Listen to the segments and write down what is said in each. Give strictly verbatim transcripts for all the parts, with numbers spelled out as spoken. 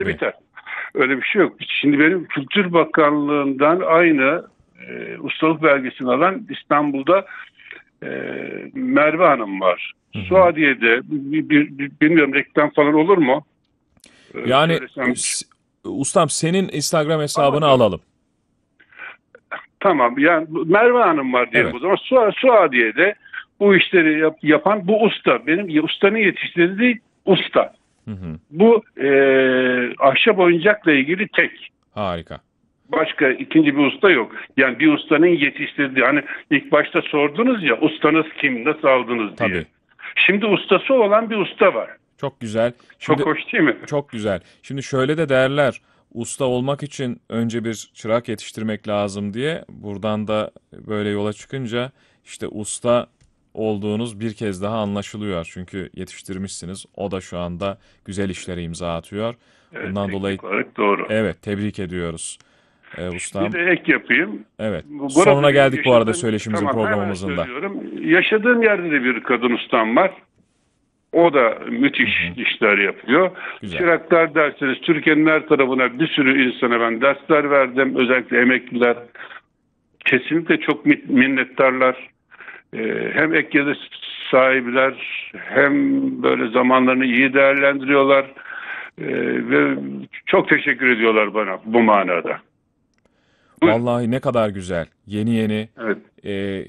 biter. Öyle bir şey yok. Şimdi benim Kültür Bakanlığı'ndan aynı e, ustalık belgesini alan İstanbul'da e, Merve Hanım var. Hı hı. Suadiye'de bir, bir, bir, bilmiyorum, reklam falan olur mu? E, Yani söylesem. s- ustam senin Instagram hesabını Anladım. alalım. Tamam. Yani bu Merve Hanım var diyelim Evet. o zaman. Su, Suadiye'de bu işleri yap- yapan bu usta. Benim ustanın yetiştirdiği usta. Hı hı. Bu e, ahşap oyuncakla ilgili tek. Harika. Başka ikinci bir usta yok. Yani bir ustanın yetiştirdiği, hani ilk başta sordunuz ya, ustanız kim, nasıl aldınız diye. Tabii. Şimdi ustası olan bir usta var. Çok güzel. Çok Şimdi hoş değil mi? çok güzel. Şimdi şöyle de derler. Usta olmak için önce bir çırak yetiştirmek lazım diye. Buradan da böyle yola çıkınca işte usta olduğunuz bir kez daha anlaşılıyor. Çünkü yetiştirmişsiniz. O da şu anda güzel işlere imza atıyor. Evet, Bundan dolayı teknik olarak doğru. evet tebrik ediyoruz ee, Bir ustam. de ek yapayım. Evet. Bu- Burada Sonuna geldik bu arada yaşadığım, söyleşimizin, tamam hemen programımızın da. söylüyorum. Yaşadığım yerde de bir kadın ustam var. O da Hı müthiş hı. işler yapıyor. Güzel. Çıraklar derseniz Türkiye'nin her tarafına bir sürü insana ben dersler verdim. Özellikle emekliler. Kesinlikle çok min- minnettarlar. Ee, hem ek gelir sahipler, hem böyle zamanlarını iyi değerlendiriyorlar. Ee, ve çok teşekkür ediyorlar bana bu manada. Buyurun. Vallahi ne kadar güzel. Yeni yeni Evet. e,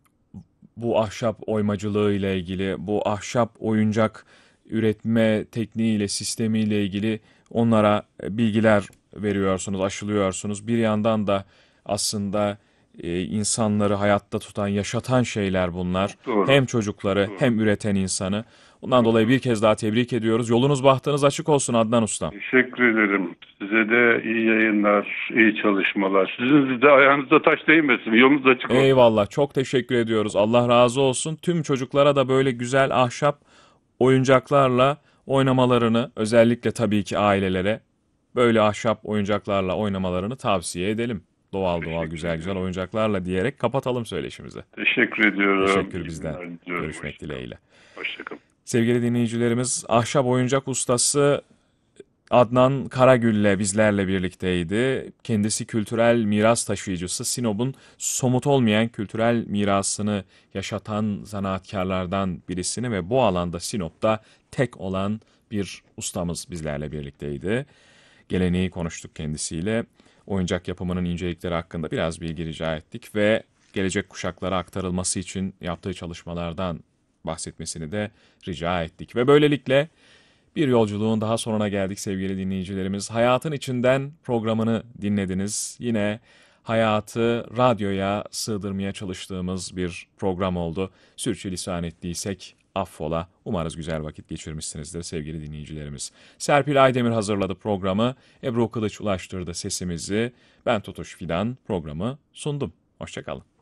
bu ahşap oymacılığı ile ilgili, bu ahşap oyuncak üretme tekniğiyle, sistemiyle ilgili onlara e, bilgiler veriyorsunuz, aşılıyorsunuz. Bir yandan da aslında e, insanları hayatta tutan, yaşatan şeyler bunlar. Doğru. Hem çocukları Doğru. hem üreten insanı. Bundan dolayı Doğru. bir kez daha tebrik ediyoruz. Yolunuz bahtınız açık olsun Adnan Usta. Teşekkür ederim. Size de iyi yayınlar, iyi çalışmalar. Sizin de ayağınızda taş değmesin. Yolunuz açık olsun. Eyvallah, çok teşekkür ediyoruz. Allah razı olsun. Tüm çocuklara da böyle güzel ahşap oyuncaklarla oynamalarını, özellikle tabii ki ailelere böyle ahşap oyuncaklarla oynamalarını tavsiye edelim. Doğal doğal, Teşekkür güzel güzel ediyorum. oyuncaklarla diyerek kapatalım söyleşimizi. Teşekkür ediyorum. Teşekkür İyi bizden. günler diliyorum. Görüşmek Hoşçakalın. dileğiyle. Hoşçakalın. Sevgili dinleyicilerimiz, ahşap oyuncak ustası Adnan Karagül'le bizlerle birlikteydi. Kendisi kültürel miras taşıyıcısı, Sinop'un somut olmayan kültürel mirasını yaşatan zanaatkarlardan birisini ve bu alanda Sinop'ta tek olan bir ustamız bizlerle birlikteydi. Geleneği konuştuk kendisiyle. Oyuncak yapımının incelikleri hakkında biraz bilgi rica ettik ve gelecek kuşaklara aktarılması için yaptığı çalışmalardan bahsetmesini de rica ettik. Ve böylelikle bir yolculuğun daha sonuna geldik sevgili dinleyicilerimiz. Hayatın içinden programını dinlediniz. Yine hayatı radyoya sığdırmaya çalıştığımız bir program oldu. Sürçülisan ettiysek affola. Umarız güzel vakit geçirmişsinizdir sevgili dinleyicilerimiz. Serpil Aydemir hazırladı programı. Ebru Kılıç ulaştırdı sesimizi. Ben Tutuş Fidan programı sundum. Hoşçakalın.